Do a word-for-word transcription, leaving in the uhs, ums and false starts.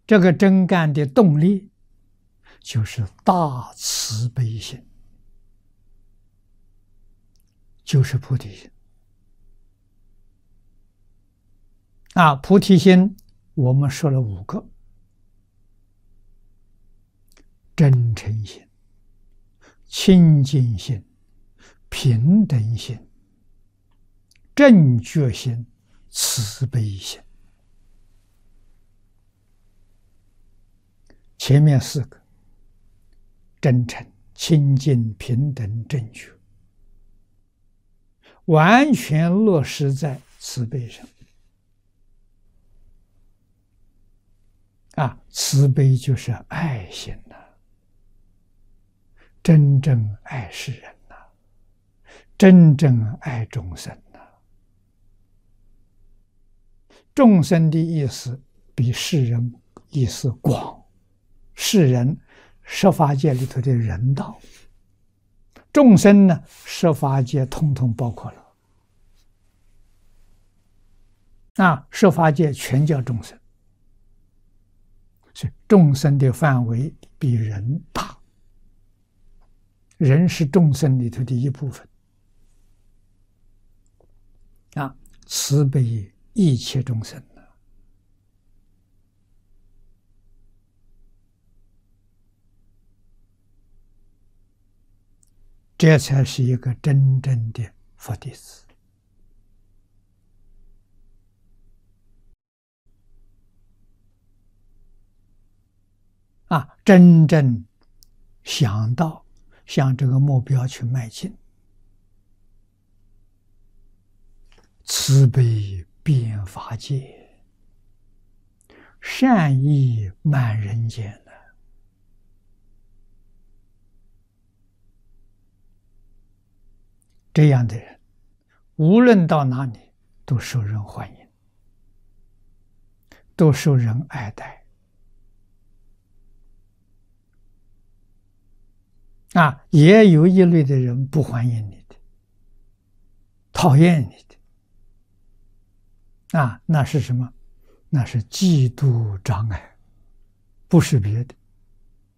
这个真干的动力就是大慈悲心，就是菩提心。啊，菩提心我们说了五个：真诚心、清净心、平等心、正觉心、慈悲心。前面四个真诚、清净、平等、正觉，完全落实在慈悲上。啊，慈悲就是爱心呐、啊，真正爱世人呐、啊，真正爱众生呐、啊。众生的意思比世人意思广，世人十法界里头的人道，众生呢，十法界统统包括了。啊，十法界全叫众生。所以众生的范围比人大，人是众生里头的一部分。啊，慈悲一切众生呢，这才是一个真正的佛弟子。啊，真正想到向这个目标去迈进，慈悲遍法界，善意满人间呢。这样的人，无论到哪里都受人欢迎，都受人爱戴。啊，也有一类的人不欢迎你的，讨厌你的。啊，那是什么？那是嫉妒障碍，不是别的。